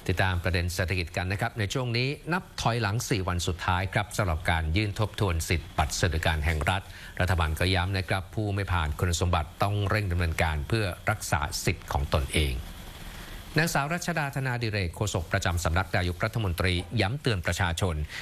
ติดตามประเด็นเศรษฐกิจกันนะครับในช่วงนี้นับถอยหลัง4วันสุดท้ายครับสำหรับการยื่นทบทวนสิทธิบัตรสวัสดิการแห่งรัฐรัฐบาลก็ย้ำนะครับผู้ไม่ผ่านคุณสมบัติต้องเร่งดำเนินการเพื่อรักษาสิทธิ์ของตนเองนางสาวรัชดาธนาดิเรกโฆษกประจำสำนักนายกรัฐมนตรีย้ำเตือนประชาชน